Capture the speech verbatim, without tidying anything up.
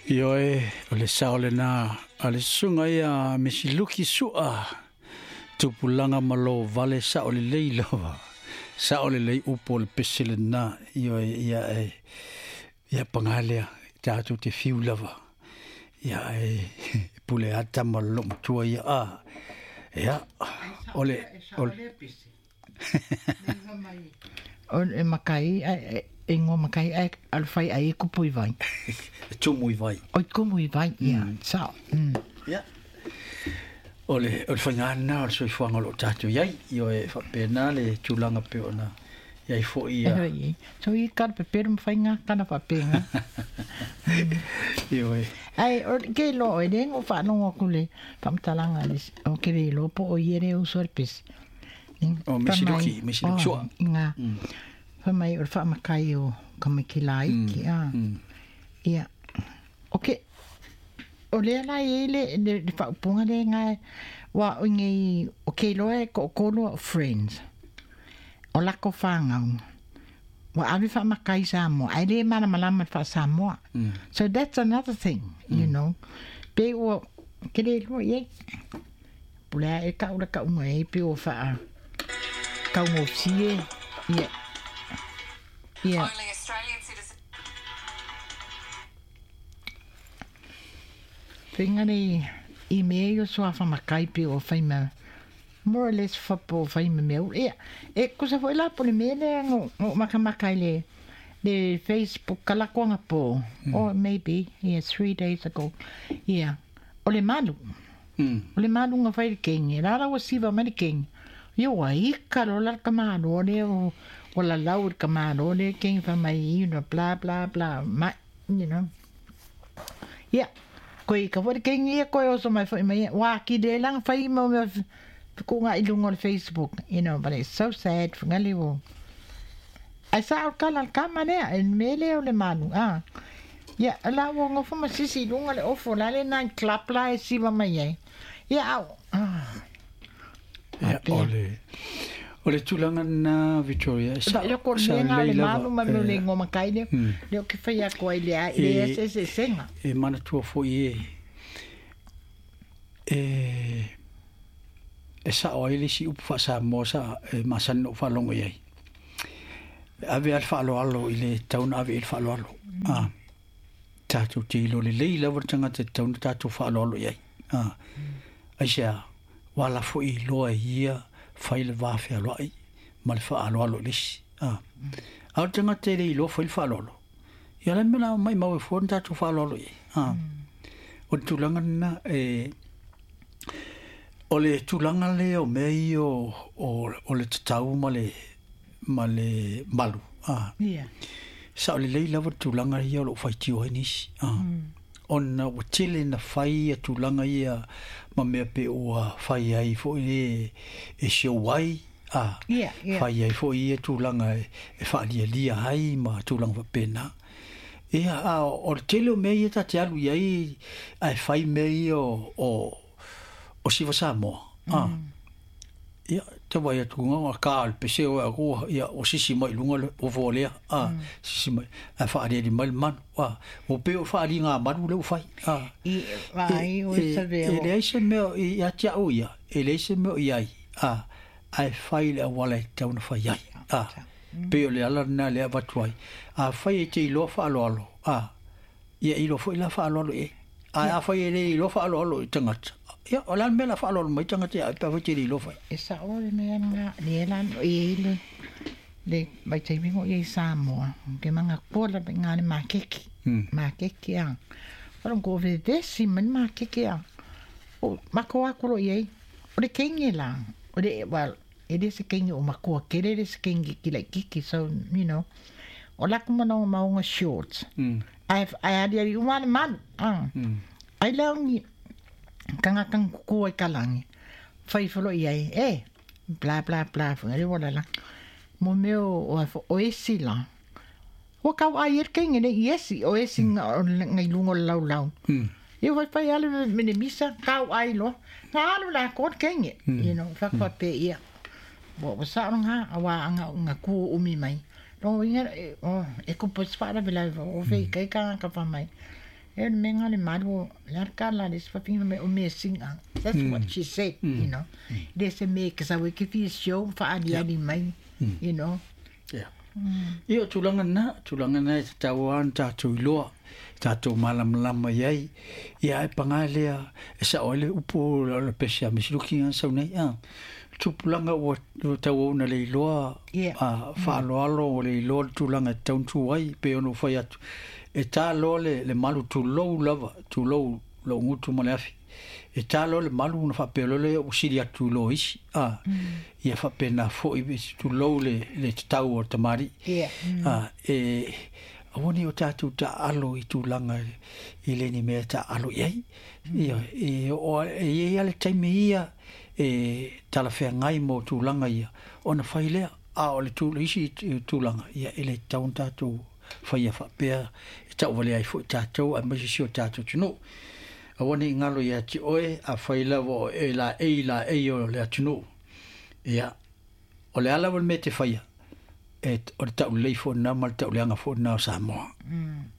Ioe, o le saole na, a le sunga ia mesiluki sua, tupulanga malo vale saole lei lava, saole lei upo le pesele na, ioe ia e, ia pangalea, tātou te fiu lava, ia e, pule ata malo mtua ia a, ia, ole, ole. O e makai, e ngō makai, e alwhai ai e kupu i vai. Tumu i vai. O i kumu i vai, ia, sao. Ia. Ole, ole whaingana, ole soi whanga lo tātou iai, io e whapena le tūlanga peo na, iai fo ia. E hoi, so i kara peperu mwhainga, kana whapenga. Io e. Ai, o ke lo e re, ngō whanonga kule, whamtalanga, o ke re lo, po o i ere o sorpesi. O mesiluki, mesiluki sua. Inga. Whamai o whamakai o kamikila iki. Ia. Ok. O lea lai e le, le whaupunga le ngai, wa o ngai, o ke loe ko kolo friends. O lako whangau. Wa awi whamakai Samoa. Ai le mana malama wha Samoa. So that's another thing, you know. Pe o, ke le lo ye. Pulea e ka ura ka unga e pe o wha ka unga ofsie. Ia. Ia. Only Australian citizens. Pengari i mea so a whamakai pe o whaima more or less whapo whaima meu. Ea, e kusa fo ila po le mea le ngō makamakai le le Facebook kalakoanga po. Or maybe, yeah, three days ago. Yeah. O le malu. O le malu ngā whaire kengi. Rara wa siwa mani kengi. Yo wa ika lo la kamano o le o o la lau kamano o le kengi whamai, you know, blah, blah, blah. Ma, you know. Yeah. Koe ka whaire kengi e koe oso mai whai mai. Wa ki de lang whai mo me ko ngā ilunga le Facebook. You know, but it's so sad. Whangali o. Ai sa au kala kama nea. En mele o le manu. Ah. Yeah, ala wo ngā whama sisi ilunga le ofo. La le nai club la e siwa mai ai. Yeah, au. Ah. Ja, ole. Ole tūlanga na Victoria. Sa yo ko lenga le manu manu le ngoma kai le. Le ke fai ko ai le ai le se se senga. E mana tua fo e e e sa o ile si upa sa mo sa masan no fa longo ai. Ave al fa lo alo ile taun ave il fa lo alo. Ah. Tatu te lo le le la tanga te taun tatu fa lo alo ai. Ah. Ai sia wala fo i loa ia fai le wafe alo ai ma le wha alo alo lisi ah. Au tanga te le i loa fai le wha alo alo ia le mena mai mau e fuan tatu wha alo alo i ah. O le tūlanga na e o le tūlanga le o mei o, o, o le tatau ma le ma le malu ah. Yeah. Sa o le lei lava tūlanga ia o lo fai tio hai nisi ah. Ona o tele na fai a tūlanga ia ma mea pe o a fai ai fo e e seo wai a Yeah, yeah. fai ai fo i e tūlanga e, e whaalia lia hai ma tūlanga wa pena e a o tele o mea i e ta te alu iai ai fai mea i o o, o siwa Samoa a ia te wai atu ngā ka al pese o a roa ia o sisi mai lunga o volea a sisi mai a whaaria di mai man wa o pe o whaari ngā manu leu whai a I vai o sa veo. e leise meo i a tia o ia e leise meo i ai a ai whai le a wala e tauna whai ai a pe o le ala na le a watuai a whai e te ilo whaalo alo a ia ilo whai la whaalo alo e a a whai e le ilo whaalo alo i tangata ia o lan mela whaalo alo mai tangata a pa whai te ilo whai E sa o le mea nga le lan o i le le mai te mingo i Samoa. Ke manga kola pe ngā le makeki. Makeki a. Waron ko ve desi man makeki a. O mako akoro i ei. O le kengi la. O le, well, e le se kengi o makoa kere le se kengi ki lai kiki. So, you know. O lako mana o maunga shorts. Ai ai adi ari umane manu. Ah. Ai laungi kanga kang kukua i kalangi. Fai folo i ai. Eh. Bla bla bla. Fungari wala la. Mo meo o o esi la. Wa kau ai er kengi ne esi o esi ngai lungo lau lau. Yo vai pai ale me misa kau ai lo. Nga alu la kon kengi. You know, fa fa pe ia. Bo wa sa nga awa nga nga ku umi mai. No inga o e ko pos para bela o fe kai ka ka fa mai. e menga le malu la kala le fa pinga me o me singa. That's mm. what she said, mm. you know. Mm. They say make sa we ki show fa ali ali mai, mm. you know. Yeah. Mm. Io tulanga na, tulanga na te tauan tātou iloa, tātou malam lama iai, ia e pangalea, e sa oile upo la pesia misiruki an sau nei, ah. Tupulanga o tau na le iloa, a whaaloalo o le iloa tulanga tauntu ai, pe ono whai atu. E tā loa le, le malu tu lou lava, tu lou lo ngutu male afi. E tā loa le malu na whapelo le o siri atu lo isi. Ah, mm. Ia whapena fo i besi tu lou le, le tau o tamari. Yeah. Mm. Ah, e awoni o tātou ta alo i tu langa i le ni mea ta alo iai. Mm. Ia, e o e ia le taimi ia e tala whea ngai mo tu langa ia. O na whailea, a o le tu isi tu langa ia ele taun tātou whaia whapea e tau wale ai fo tātou a masisi o tātou tino. A wane ngalo ia ti oe a whailawa e la e la e o le atino. Ia, o le alawa me te whaia e o le tau leifo na mal tau leanga fo na o Samoa. Mm.